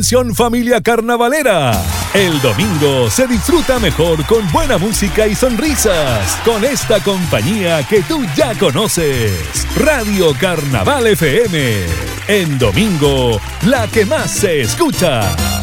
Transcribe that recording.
Atención familia carnavalera, el domingo se disfruta mejor con buena música y sonrisas, con esta compañía que tú ya conoces, Radio Carnaval FM, en domingo, la que más se escucha.